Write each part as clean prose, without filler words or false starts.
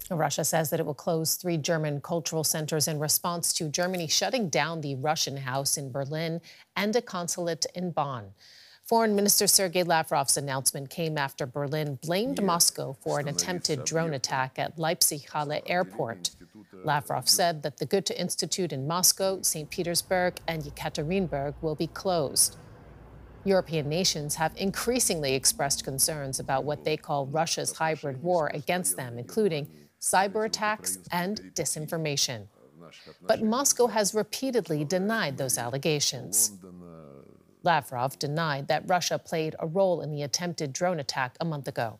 Russia says that it will close 3 German cultural centers in response to Germany shutting down the Russian House in Berlin and a consulate in Bonn. Foreign Minister Sergei Lavrov's announcement came after Berlin blamed Moscow for an attempted drone attack at Leipzig-Halle Airport. Lavrov said that the Goethe Institute in Moscow, St. Petersburg, and Yekaterinburg will be closed. European nations have increasingly expressed concerns about what they call Russia's hybrid war against them, including cyber attacks and disinformation. But Moscow has repeatedly denied those allegations. Lavrov denied that Russia played a role in the attempted drone attack a month ago.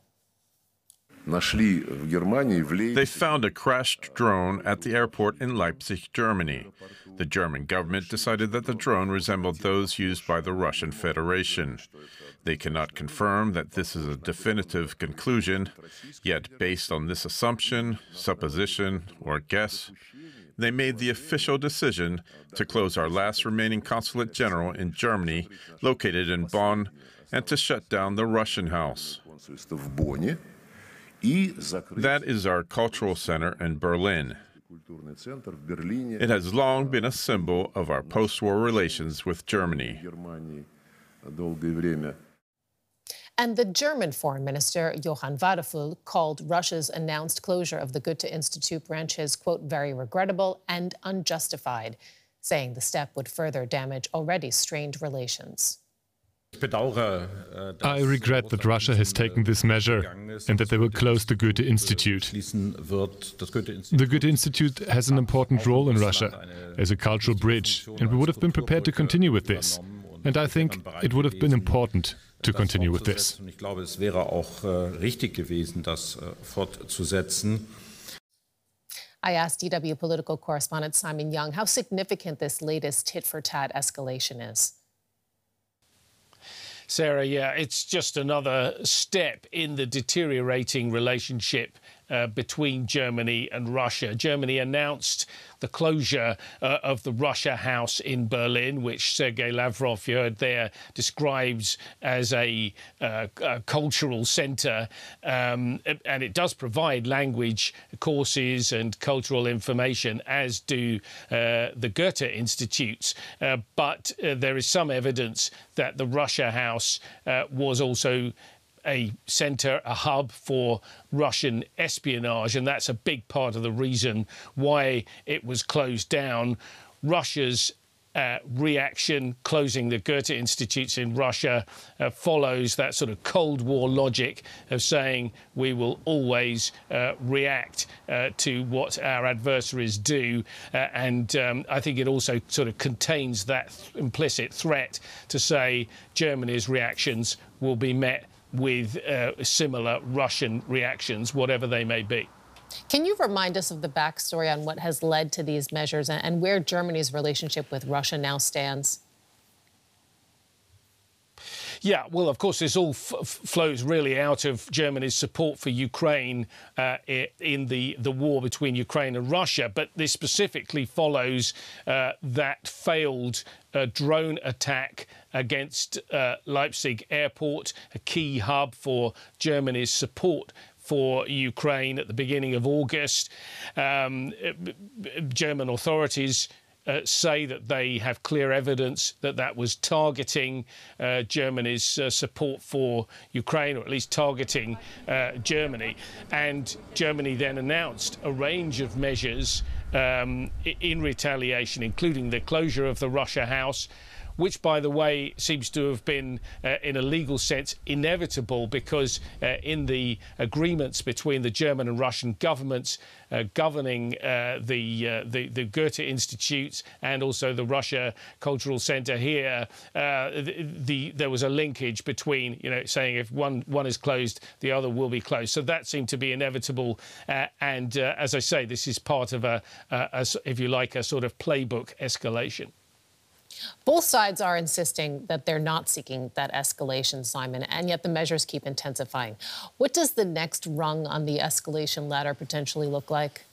They found a crashed drone at the airport in Leipzig, Germany. The German government decided that the drone resembled those used by the Russian Federation. They cannot confirm that this is a definitive conclusion, yet based on this assumption, supposition, or guess, they made the official decision to close our last remaining consulate general in Germany, located in Bonn, and to shut down the Russian House. That is our cultural center in Berlin. It has long been a symbol of our post-war relations with Germany. And the German Foreign Minister, Johann Wadephul, called Russia's announced closure of the Goethe Institute branches, quote, very regrettable and unjustified, saying the step would further damage already strained relations. I regret that Russia has taken this measure and that they will close the Goethe Institute. The Goethe Institute has an important role in Russia as a cultural bridge, and we would have been prepared to continue with this. And I think it would have been important to continue with this. I asked DW political correspondent Simon Young how significant this latest tit-for-tat escalation is. Sarah, yeah, it's just another step in the deteriorating relationship between Germany and Russia. Germany announced the closure of the Russia House in Berlin, which Sergei Lavrov, you heard there, describes as a cultural centre. And it does provide language courses and cultural information, as do the Goethe Institutes. But there is some evidence that the Russia House was also a centre, a hub for Russian espionage, and that's a big part of the reason why it was closed down. Russia's reaction, closing the Goethe Institutes in Russia, follows that sort of Cold War logic of saying we will always react to what our adversaries do. And I think it also sort of contains that implicit threat to say Germany's reactions will be met with similar Russian reactions, whatever they may be. Can you remind us of the backstory on what has led to these measures and where Germany's relationship with Russia now stands? Yeah, well, of course, this all flows really out of Germany's support for Ukraine in the war between Ukraine and Russia. But this specifically follows that failed drone attack against Leipzig Airport, a key hub for Germany's support for Ukraine at the beginning of August. German authorities say that they have clear evidence that that was targeting Germany's support for Ukraine, or at least targeting Germany. And Germany then announced a range of measures in retaliation, including the closure of the Russia House, which, by the way, seems to have been, in a legal sense, inevitable, because in the agreements between the German and Russian governments governing the Goethe Institutes and also the Russia Cultural Centre here, there was a linkage between, saying if one is closed, the other will be closed. So that seemed to be inevitable. And as I say, this is part of if you like, a sort of playbook escalation. Both sides are insisting that they're not seeking that escalation, Simon, and yet the measures keep intensifying. What does the next rung on the escalation ladder potentially look like?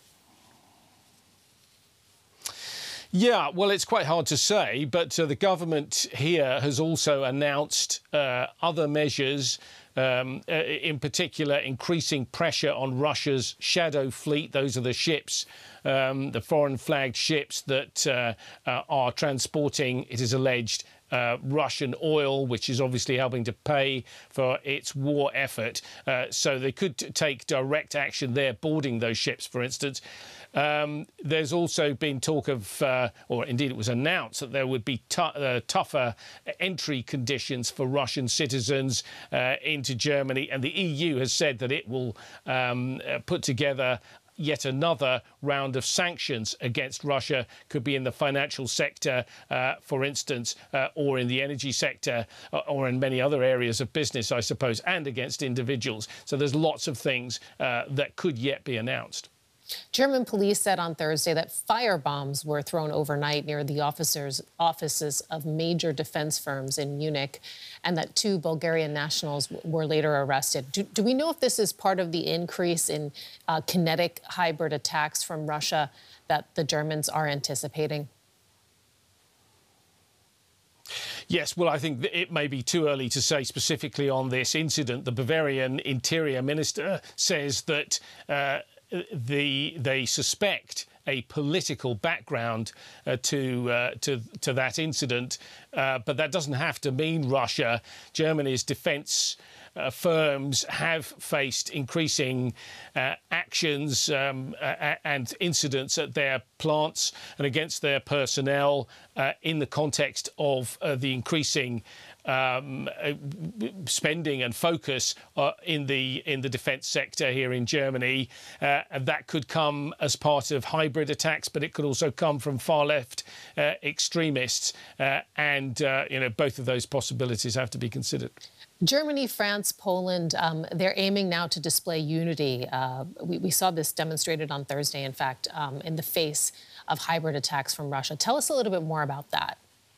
Yeah, well, it's quite hard to say, but the government here has also announced other measures in particular increasing pressure on Russia's shadow fleet. Those are the ships, the foreign flagged ships that are transporting, it is alleged, Russian oil, which is obviously helping to pay for its war effort. So they could take direct action there, boarding those ships, for instance. There's also been talk of, or indeed it was announced, that there would be tougher entry conditions for Russian citizens into Germany. And the EU has said that it will put together yet another round of sanctions against Russia. Could be in the financial sector, for instance, or in the energy sector, or in many other areas of business, I suppose, and against individuals. So there's lots of things that could yet be announced. German police said on Thursday that firebombs were thrown overnight near the offices of major defense firms in Munich, and that 2 Bulgarian nationals were later arrested. Do we know if this is part of the increase in kinetic hybrid attacks from Russia that the Germans are anticipating? Yes, well, I think it may be too early to say specifically on this incident. The Bavarian Interior Minister says that they suspect a political background to that incident, but that doesn't have to mean Russia. Germany's defence firms have faced increasing actions and incidents at their plants and against their personnel in the context of the increasing spending and focus in the defence sector here in Germany. And that could come as part of hybrid attacks, but it could also come from far left extremists. And both of those possibilities have to be considered. Germany, France, Poland, they're aiming now to display unity. We saw this demonstrated on Thursday, in fact, in the face of hybrid attacks from Russia. Tell us a little bit more about that.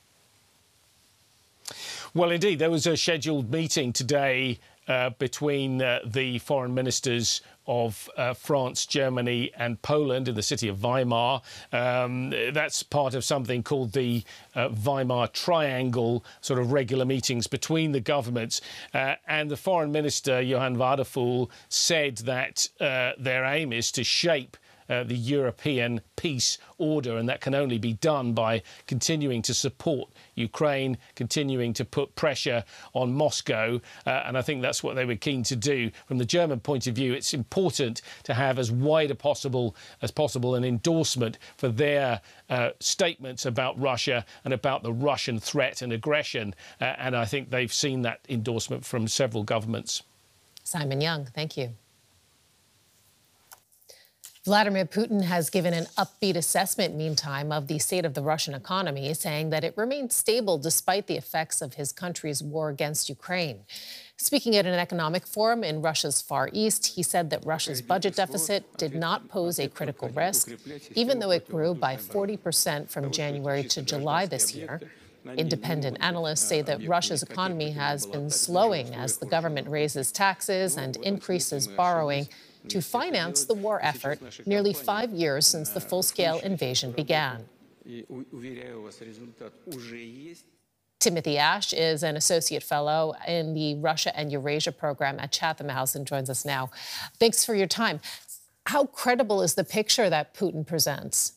Well, indeed, there was a scheduled meeting today between the foreign ministers of France, Germany and Poland in the city of Weimar. That's part of something called the Weimar Triangle, sort of regular meetings between the governments. And the foreign minister, Johann Wadephul, said that their aim is to shape the European peace order, and that can only be done by continuing to support Ukraine, continuing to put pressure on Moscow, and I think that's what they were keen to do. From the German point of view, it's important to have as wide as possible an endorsement for their statements about Russia and about the Russian threat and aggression, and I think they've seen that endorsement from several governments. Simon Young, thank you. Vladimir Putin has given an upbeat assessment, meantime, of the state of the Russian economy, saying that it remains stable despite the effects of his country's war against Ukraine. Speaking at an economic forum in Russia's Far East, he said that Russia's budget deficit did not pose a critical risk, even though it grew by 40% from January to July this year. Independent analysts say that Russia's economy has been slowing as the government raises taxes and increases borrowing to finance the war effort nearly 5 years since the full-scale invasion began. Timothy Ash is an associate fellow in the Russia and Eurasia program at Chatham House and joins us now. Thanks for your time. How credible is the picture that Putin presents?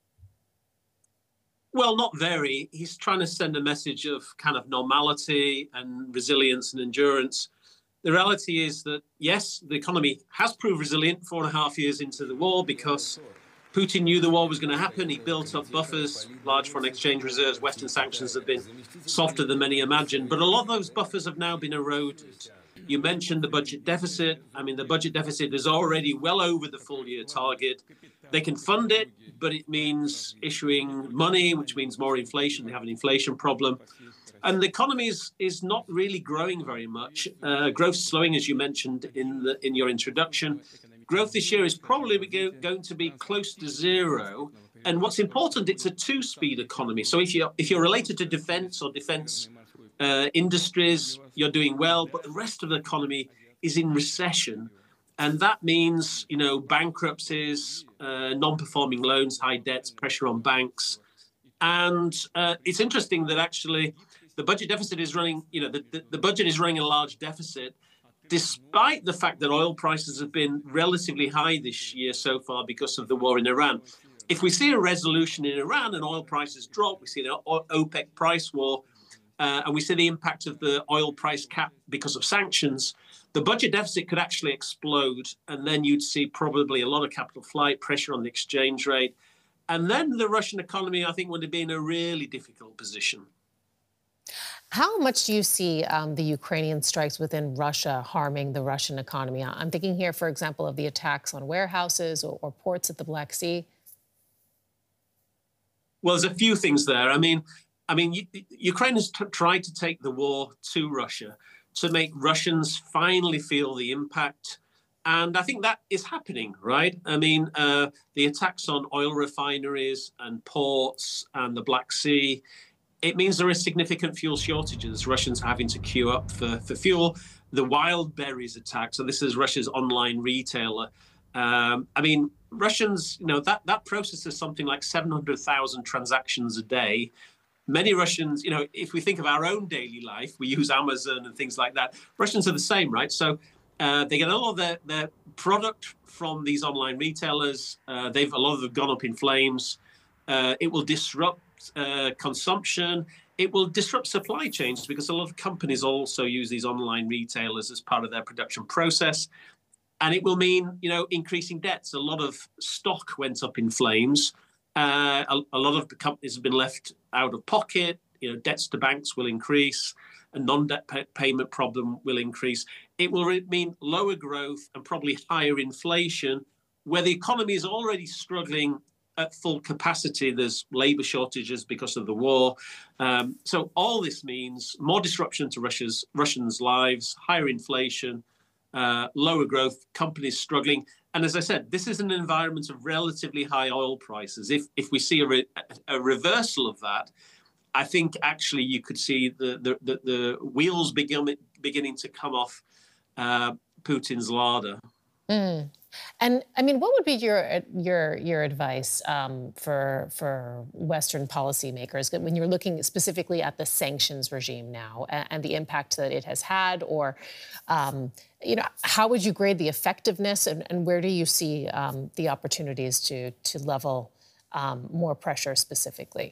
Well, not very. He's trying to send a message of kind of normality and resilience and endurance. The reality is that, yes, the economy has proved resilient 4.5 years into the war because Putin knew the war was going to happen. He built up buffers, large foreign exchange reserves. Western sanctions have been softer than many imagined. But a lot of those buffers have now been eroded. You mentioned the budget deficit. I mean, the budget deficit is already well over the full-year target. They can fund it, but it means issuing money, which means more inflation. They have an inflation problem. And the economy is not really growing very much. Growth slowing, as you mentioned in your introduction. Growth this year is probably going to be close to zero. And what's important, it's a two-speed economy. So if you're related to defense or defense industries, you're doing well. But the rest of the economy is in recession. And that means, bankruptcies, non-performing loans, high debts, pressure on banks. And it's interesting that actually the budget deficit is running, the budget is running a large deficit. despite the fact that oil prices have been relatively high this year so far because of the war in Iran. If we see a resolution in Iran and oil prices drop, we see the OPEC price war, and we see the impact of the oil price cap because of sanctions, the budget deficit could actually explode. And then you'd see probably a lot of capital flight, pressure on the exchange rate. And then the Russian economy, I think, would be in a really difficult position. How much do you see the Ukrainian strikes within Russia harming the Russian economy? I'm thinking here, for example, of the attacks on warehouses or ports at the Black Sea. Well, there's a few things there. I mean, Ukraine has tried to take the war to Russia to make Russians finally feel the impact. And I think that is happening, right? I mean, the attacks on oil refineries and ports and the Black Sea, it means there are significant fuel shortages. Russians are having to queue up for fuel. The Wildberries attack, so this is Russia's online retailer. I mean, Russians, that processes something like 700,000 transactions a day. Many Russians, if we think of our own daily life, we use Amazon and things like that. Russians are the same, right? So they get a lot of their product from these online retailers. A lot of them gone up in flames. It will disrupt consumption. It will disrupt supply chains because a lot of companies also use these online retailers as part of their production process. And it will mean, increasing debts. A lot of stock went up in flames. A lot of the companies have been left out of pocket. Debts to banks will increase. A non-debt payment problem will increase. It will mean lower growth and probably higher inflation, where the economy is already struggling at full capacity. There's labor shortages because of the war. So all this means more disruption to Russians' lives, higher inflation, lower growth, companies struggling. And as I said, this is an environment of relatively high oil prices. If we see a reversal of that, I think actually you could see the wheels beginning to come off Putin's larder. Mm. And I mean, what would be your advice for Western policymakers when you're looking specifically at the sanctions regime now and the impact that it has had, or how would you grade the effectiveness, and where do you see the opportunities to level more pressure specifically?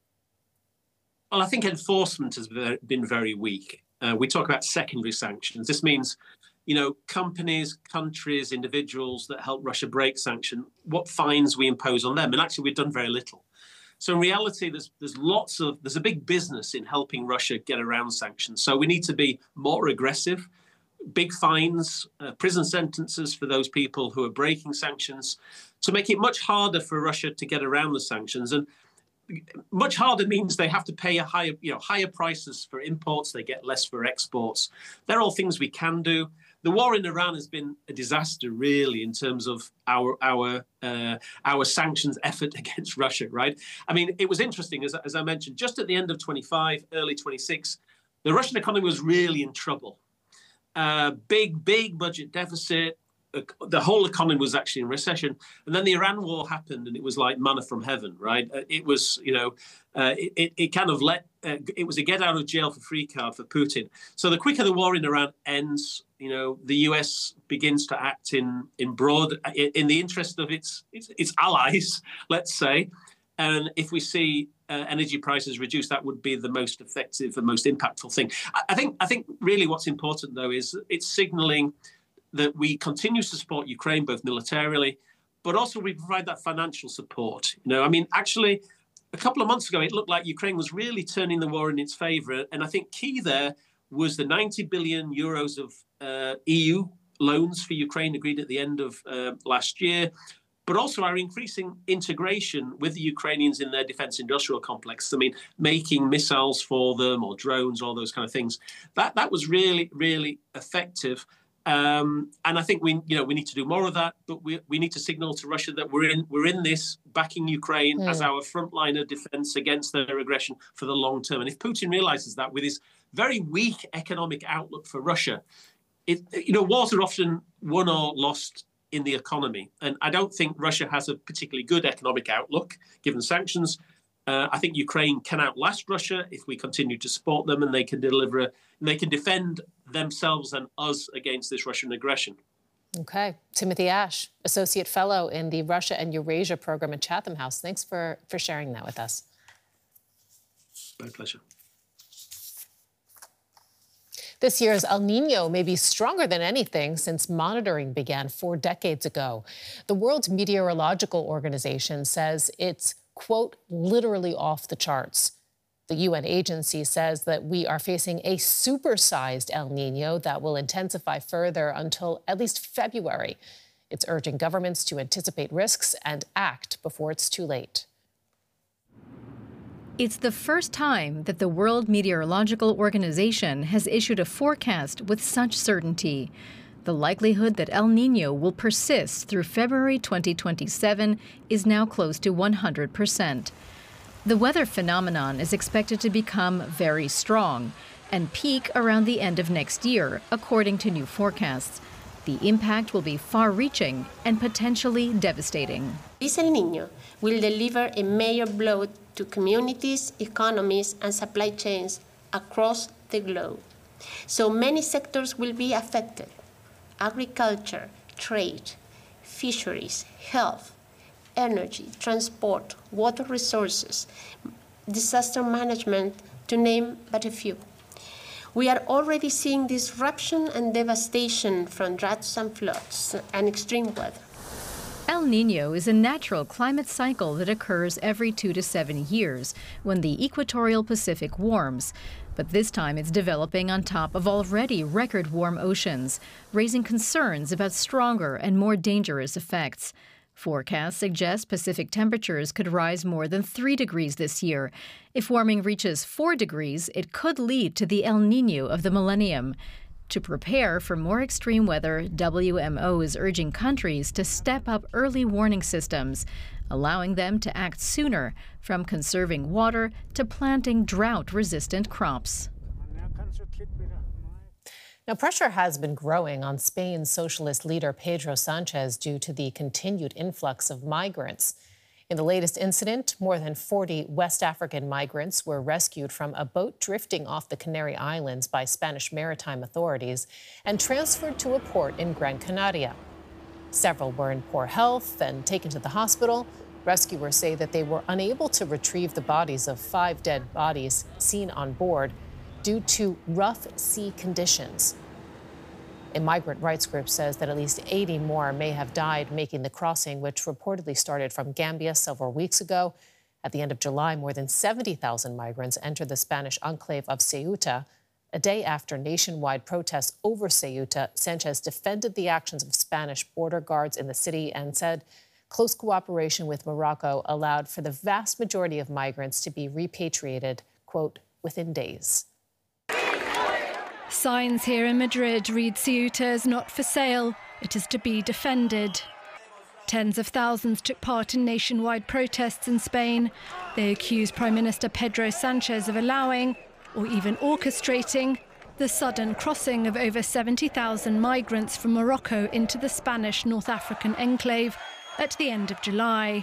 Well, I think enforcement has been very weak. We talk about secondary sanctions. This means, companies, countries, individuals that help Russia break sanction, what fines we impose on them. And actually, we've done very little. So in reality, there's a big business in helping Russia get around sanctions. So we need to be more aggressive, big fines, prison sentences for those people who are breaking sanctions, to make it much harder for Russia to get around the sanctions. And much harder means they have to pay higher prices for imports. They get less for exports. They're all things we can do. The war in Iran has been a disaster, really, in terms of our sanctions effort against Russia, right? I mean, it was interesting, as I mentioned, just at the end of 25, early 26, the Russian economy was really in trouble. Big budget deficit. The whole economy was actually in recession. And then the Iran war happened, and it was like manna from heaven, right? It was, it kind of it was a get out of jail for free card for Putin. So the quicker the war in Iran ends, the US begins to act in the interest of its allies, let's say. And if we see energy prices reduce, that would be the most effective and most impactful thing. I think really what's important, though, is it's signaling that we continue to support Ukraine, both militarily, but also we provide that financial support. Actually, a couple of months ago, it looked like Ukraine was really turning the war in its favor. And I think key there was the 90 billion euros of EU loans for Ukraine agreed at the end of last year, but also our increasing integration with the Ukrainians in their defense industrial complex. I mean, making missiles for them or drones, all those kind of things. That was really, really effective. And I think we need to do more of that, but we need to signal to Russia that we're in this, backing Ukraine as our frontliner defense against their aggression for the long term. And if Putin realizes that with his very weak economic outlook for Russia, wars are often won or lost in the economy. And I don't think Russia has a particularly good economic outlook, given sanctions. I think Ukraine can outlast Russia if we continue to support them, and they can defend themselves and us against this Russian aggression. Okay. Timothy Ash, Associate Fellow in the Russia and Eurasia program at Chatham House. Thanks for sharing that with us. My pleasure. This year's El Niño may be stronger than anything since monitoring began 4 decades ago. The World Meteorological Organization says it's, quote, literally off the charts. The UN agency says that we are facing a supersized El Niño that will intensify further until at least February. It's urging governments to anticipate risks and act before it's too late. It's the first time that the World Meteorological Organization has issued a forecast with such certainty. The likelihood that El Niño will persist through February 2027 is now close to 100%. The weather phenomenon is expected to become very strong and peak around the end of next year, according to new forecasts. The impact will be far-reaching and potentially devastating. This El Niño will deliver a major blow to communities, economies, and supply chains across the globe. So many sectors will be affected: agriculture, trade, fisheries, health, energy, transport, water resources, disaster management, to name but a few. We are already seeing disruption and devastation from droughts and floods and extreme weather. El Niño is a natural climate cycle that occurs every 2 to 7 years when the equatorial Pacific warms. But this time it's developing on top of already record warm oceans, raising concerns about stronger and more dangerous effects. Forecasts suggest Pacific temperatures could rise more than 3 degrees this year. If warming reaches 4 degrees, it could lead to the El Niño of the millennium. To prepare for more extreme weather, WMO is urging countries to step up early warning systems, allowing them to act sooner, from conserving water to planting drought-resistant crops. Now, pressure has been growing on Spain's socialist leader Pedro Sanchez due to the continued influx of migrants. In the latest incident, more than 40 West African migrants were rescued from a boat drifting off the Canary Islands by Spanish maritime authorities and transferred to a port in Gran Canaria. Several were in poor health and taken to the hospital. Rescuers say that they were unable to retrieve the bodies of 5 dead bodies seen on board due to rough sea conditions. A migrant rights group says that at least 80 more may have died making the crossing, which reportedly started from Gambia several weeks ago. At the end of July, more than 70,000 migrants entered the Spanish enclave of Ceuta. A day after nationwide protests over Ceuta, Sanchez defended the actions of Spanish border guards in the city and said close cooperation with Morocco allowed for the vast majority of migrants to be repatriated, quote, within days. Signs here in Madrid read Ceuta is not for sale, it is to be defended. Tens of thousands took part in nationwide protests in Spain. They accused Prime Minister Pedro Sanchez of allowing, or even orchestrating, the sudden crossing of over 70,000 migrants from Morocco into the Spanish North African enclave at the end of July.